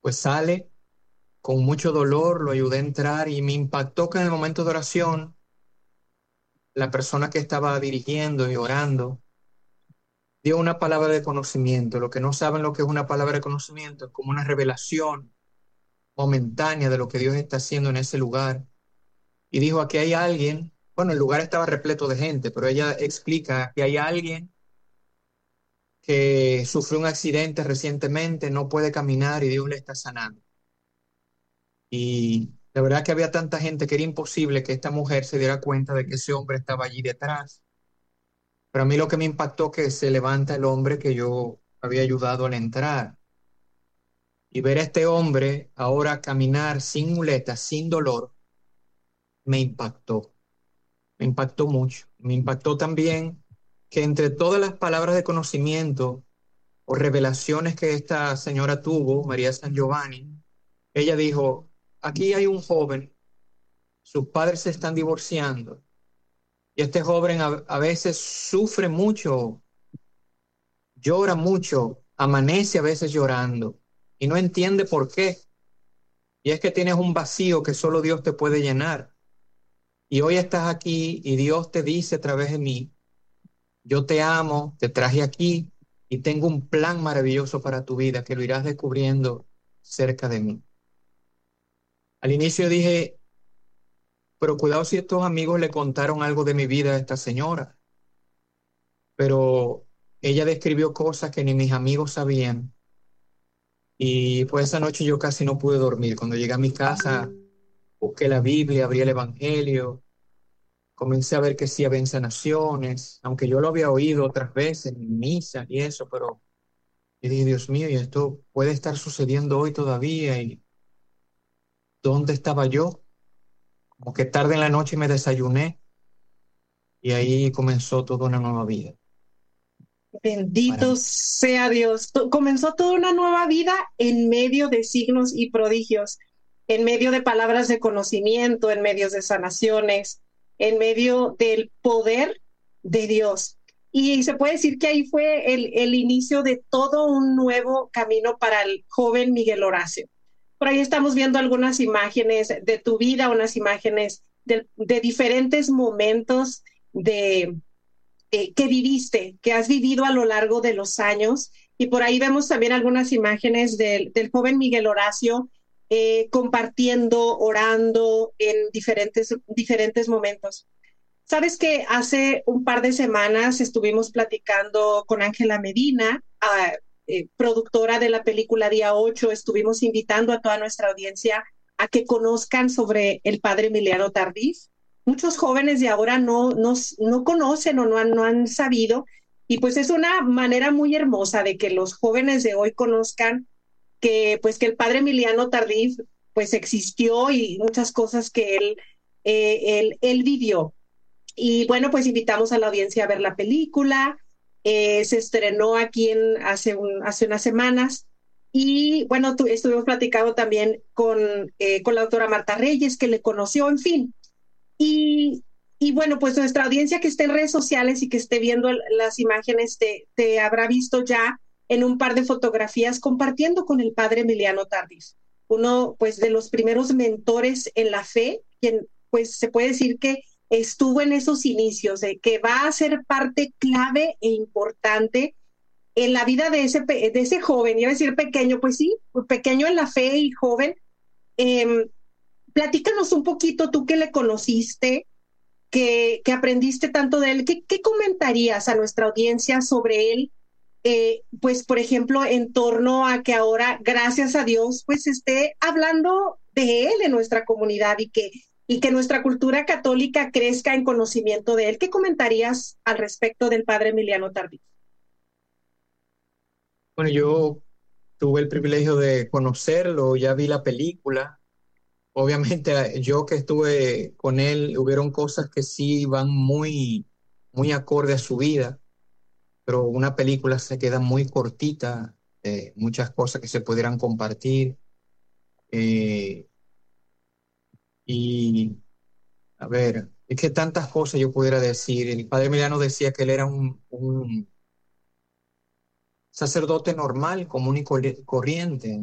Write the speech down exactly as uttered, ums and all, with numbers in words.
pues sale con mucho dolor, lo ayudé a entrar y me impactó que en el momento de oración, la persona que estaba dirigiendo y orando dio una palabra de conocimiento. Los que no saben lo que es una palabra de conocimiento, es como una revelación momentánea de lo que Dios está haciendo en ese lugar. Y dijo, aquí hay alguien, bueno, el lugar estaba repleto de gente, pero ella explica que hay alguien que sufrió un accidente recientemente, no puede caminar y Dios le está sanando. Y la verdad que había tanta gente que era imposible que esta mujer se diera cuenta de que ese hombre estaba allí detrás. Pero a mí lo que me impactó que se levanta el hombre que yo había ayudado al entrar. Y ver a este hombre ahora caminar sin muletas, sin dolor, me impactó. Me impactó mucho. Me impactó también que entre todas las palabras de conocimiento o revelaciones que esta señora tuvo, María San Giovanni, ella dijo, aquí hay un joven, sus padres se están divorciando y este joven a, a veces sufre mucho, llora mucho, amanece a veces llorando y no entiende por qué. Y es que tienes un vacío que solo Dios te puede llenar. Y hoy estás aquí y Dios te dice a través de mí, yo te amo, te traje aquí y tengo un plan maravilloso para tu vida que lo irás descubriendo cerca de mí. Al inicio dije, pero cuidado si estos amigos le contaron algo de mi vida a esta señora. Pero ella describió cosas que ni mis amigos sabían. Y pues esa noche yo casi no pude dormir. Cuando llegué a mi casa, busqué la Biblia, abrí el Evangelio, comencé a ver que sí había sanaciones, aunque yo lo había oído otras veces en misa y eso, pero yo dije, Dios mío, y esto puede estar sucediendo hoy todavía. ¿Y dónde estaba yo? Como que tarde en la noche me desayuné y ahí comenzó toda una nueva vida para Bendito mí. sea Dios. To- Comenzó toda una nueva vida en medio de signos y prodigios, en medio de palabras de conocimiento, en medio de sanaciones, en medio del poder de Dios. Y se puede decir que ahí fue el, el inicio de todo un nuevo camino para el joven Miguel Horacio. Por ahí estamos viendo algunas imágenes de tu vida, unas imágenes de, de diferentes momentos de eh, que viviste, que has vivido a lo largo de los años. Y por ahí vemos también algunas imágenes del, del joven Miguel Horacio eh, compartiendo, orando en diferentes, diferentes momentos. Sabes que hace un par de semanas estuvimos platicando con Ángela Medina, uh, eh, productora de la película Día ocho, estuvimos invitando a toda nuestra audiencia a que conozcan sobre el padre Emiliano Tardif. Muchos jóvenes de ahora no, no, no conocen o no han, no han sabido, y pues es una manera muy hermosa de que los jóvenes de hoy conozcan que pues que el padre Emiliano Tardif pues existió y muchas cosas que él, eh, él, él vivió. Y bueno, pues invitamos a la audiencia a ver la película. Eh, se estrenó aquí en, hace, un, hace unas semanas. Y bueno, tu, estuvimos platicando también con, eh, con la doctora Marta Reyes, que le conoció, en fin. Y, y bueno, pues nuestra audiencia que esté en redes sociales y que esté viendo las imágenes te, te habrá visto ya en un par de fotografías compartiendo con el padre Emiliano Tardif, uno pues de los primeros mentores en la fe, quien pues se puede decir que estuvo en esos inicios, de que va a ser parte clave e importante en la vida de ese, de ese joven, iba a decir pequeño, pues sí, pequeño en la fe y joven. Eh, Platícanos un poquito, tú que le conociste, que, que aprendiste tanto de él, ¿qué, qué comentarías a nuestra audiencia sobre él? Eh, pues, por ejemplo, en torno a que ahora, gracias a Dios, pues esté hablando de él en nuestra comunidad y que, y que nuestra cultura católica crezca en conocimiento de él. ¿Qué comentarías al respecto del padre Emiliano Tardif? Bueno, yo tuve el privilegio de conocerlo, ya vi la película. Obviamente, yo que estuve con él, hubieron cosas que sí van muy, muy acorde a su vida, pero una película se queda muy cortita, eh, muchas cosas que se pudieran compartir. eh, y, a ver, es que tantas cosas yo pudiera decir. El padre Emiliano decía que él era un, un sacerdote normal, común y corriente.